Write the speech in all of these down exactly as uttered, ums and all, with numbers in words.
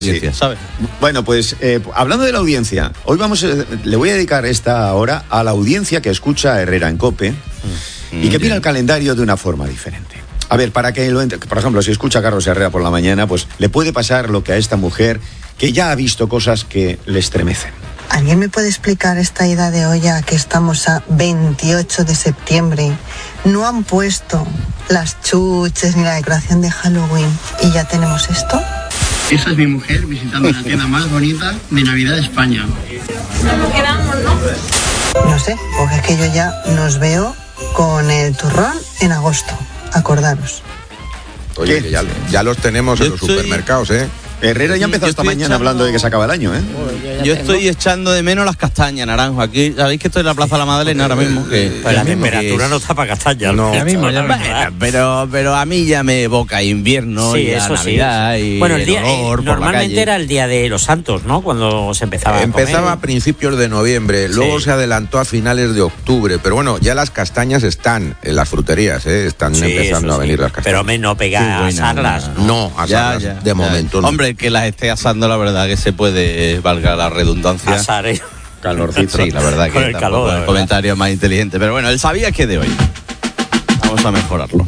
Sí. ¿Sabes? Bueno, pues eh, hablando de la audiencia, hoy vamos, eh, le voy a dedicar esta hora a la audiencia que escucha a Herrera en COPE mm. y que mira el calendario de una forma diferente. A ver, para que lo entre, por ejemplo, si escucha a Carlos Herrera por la mañana, pues le puede pasar lo que a esta mujer que ya ha visto cosas que le estremecen. ¿Alguien me puede explicar esta ida de olla que estamos a veintiocho de septiembre? No han puesto las chuches ni la decoración de Halloween y ya tenemos esto. Esa es mi mujer visitando la tienda más bonita de Navidad de España. ¿Cómo quedamos, no? No sé, porque es que yo ya nos veo con el turrón en agosto. Acordaros. Oye, que ya, ya los tenemos yo en los estoy... supermercados, ¿eh? Herrera ya empezó esta mañana echando... hablando de que se acaba el año, ¿eh? Yo, yo estoy echando de menos las castañas, Naranjo. Aquí, ¿sabéis que estoy en la Plaza de la Madalena ahora mismo? Que, pero la temperatura que... no está para castañas. No, ya mismo, ya mismo. Pero, pero a mí ya me evoca invierno, sí, y eso Navidad, sí. Y bueno, el día, olor eh, normalmente era el día de los Santos, ¿no? Cuando se empezaba Empezaba a a principios de noviembre, sí. Luego se adelantó a finales de octubre. Pero bueno, ya las castañas están en las fruterías, ¿eh? Están sí, empezando a venir sí. las castañas. Pero me no pega a asarlas, ¿no? No, asarlas, ya, ya, de momento ya. no. Hombre, que las esté asando, la verdad que se puede, valga la redundancia. Asar, ¿eh? Calorcito. Sí, la verdad que con el calor, el comentario más inteligente. Pero bueno, él sabía que de hoy. Vamos a mejorarlo.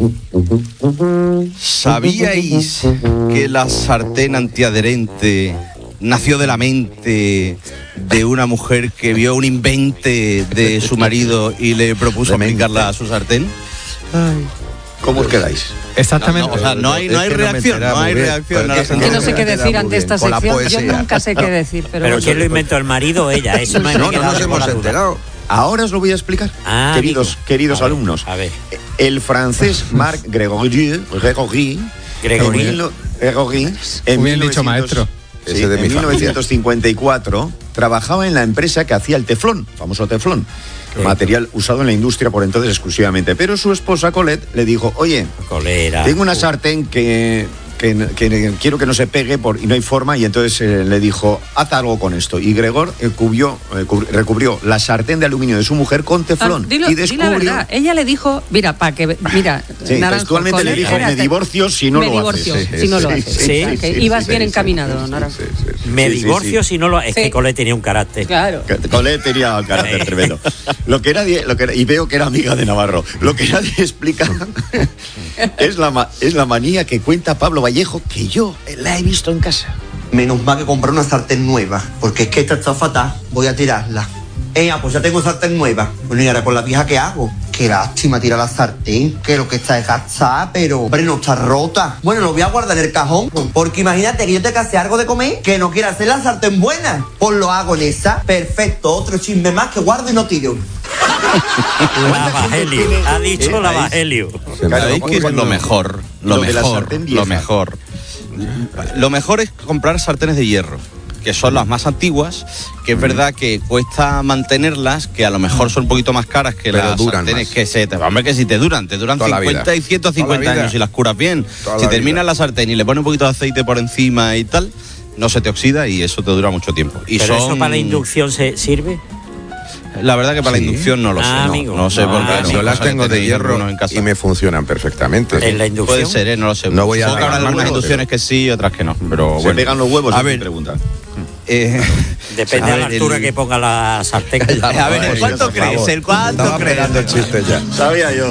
¿Sabíais que la sartén antiadherente nació de la mente de una mujer que vio un invente de su marido y le propuso aplicarla a su sartén? Ay. ¿Cómo os quedáis? Exactamente. No, no, o sea, no hay, no hay es reacción, no, no hay bien, reacción. No, es que no sé qué decir ante esta sección. Yo nunca sé qué decir. Pero, pero ¿quién lo inventó, el marido o ella? Eso no, no, no nos hemos enterado. Ahora os lo voy a explicar, ah, queridos, digo. queridos a ver, alumnos. A ver. El francés Marc Gregory, Gregory, Gregory, Gregory en muy bien dicho, maestro. Sí, en mil novecientos cincuenta y cuatro trabajaba en la empresa que hacía el teflón, famoso teflón. Material usado en la industria por entonces exclusivamente. Pero su esposa Colette le dijo: oye, Colera, tengo una sartén que, que, que, que quiero que no se pegue por, y no hay forma. Y entonces eh, le dijo: haz algo con esto. Y Gregor eh, cubrió, eh, cubri, recubrió la sartén de aluminio de su mujer con teflón. Ah, dilo, y descubrió... di la verdad. Ella le dijo: mira, para que... Mira, sí, Naranjo, textualmente Colette, le dijo: me divorcio si no me lo divorcio, haces. si sí, no lo haces. Sí, sí, o sea, que sí, ibas sí, bien sí, encaminado, sí, Naranjo. Sí, sí, sí. Me sí, divorcio sí, sí. si no lo... Es sí. que Colette tenía un carácter. Claro. Colette tenía un carácter tremendo. Lo que nadie... Lo que era, y veo que era amiga de Navarro. Lo que nadie explica es, la, es la manía que cuenta Pablo Vallejo, que yo la he visto en casa. Menos mal que comprar una sartén nueva, porque es que esta está fatal, voy a tirarla. Eh, pues ya tengo sartén nueva. Bueno, y ahora con la vieja, ¿qué hago? Qué lástima tirar la sartén, que lo que está es gastada, pero hombre, no está rota. Bueno, lo voy a guardar en el cajón, porque imagínate que yo te case algo de comer, que no quiera hacer la sartén buena. Pues lo hago en esa, perfecto, otro chisme más que guardo y no tiro. La Evangelio, ha dicho la Evangelio. ¿Sabéis que es lo mejor? Lo, lo mejor, lo mejor. Lo mejor es comprar sartenes de hierro, que son las más antiguas, que es verdad que cuesta mantenerlas, que a lo mejor son un poquito más caras que pero las sartenes más. Que se te... Hombre, que si te duran, te duran toda cincuenta y ciento cincuenta años si las curas bien. Toda si terminas la sartén y le pones un poquito de aceite por encima y tal, no se te oxida y eso te dura mucho tiempo. Y ¿pero son... eso para la inducción se sirve? La verdad que para ¿sí? la inducción no lo ah, sé, amigo. no, no sé ah, por qué. Yo las tengo de hierro en casa y me funcionan perfectamente. ¿En la inducción? Puede ser, ¿eh? No lo sé. No voy a habrá algunas inducciones que sí y otras que no, pero se bueno. pegan los huevos, a ver, preguntan. Eh, Depende de la altura el... que ponga la sartén. A ver, ¿el cuánto crees? ¿El cuánto Estaba crees? el chiste ya. Sabía yo.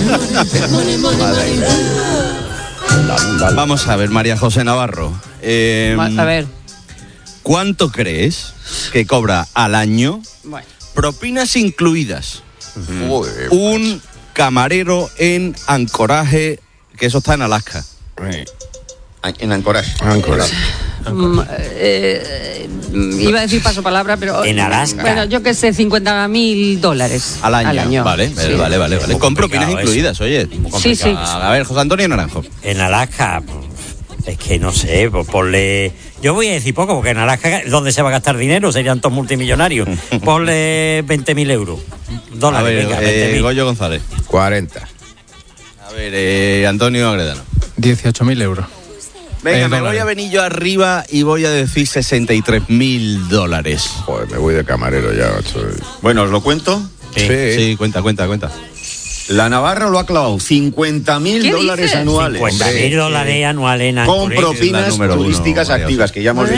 Vamos a ver, María José Navarro. Eh, a ver. ¿Cuánto crees que cobra al año? Bueno. Propinas incluidas. Joder, un macho. Camarero en Ancoraje, que eso está en Alaska. En Ancoraje. Ancoraje. Mm, eh, iba a decir paso palabra, pero en Alaska. Bueno, yo qué sé, cincuenta mil dólares al año. Al año. Vale, sí. vale, vale, vale. Con propinas incluidas, eso. Oye. Sí, sí. A ver, José Antonio Naranjo. En Alaska, es que no sé, pues ponle... Yo voy a decir poco, porque en Alaska, ¿dónde se va a gastar dinero? Serían todos multimillonarios. Ponle veinte mil euros. Dólares, a ver, venga, eh, veinte mil. Goyo González. cuarenta. A ver, eh, Antonio Agredano. dieciocho mil euros. Venga, eh, me dólares. Voy a venir yo arriba y voy a decir sesenta y tres mil dólares. Joder, me voy de camarero ya, macho. Bueno, ¿os lo cuento? Sí, sí, sí, cuenta, cuenta, cuenta. La Navarra lo ha clavado, cincuenta mil dólares anuales. cincuenta mil dólares anuales en Con propinas uno, turísticas María activas, que ya hemos Madre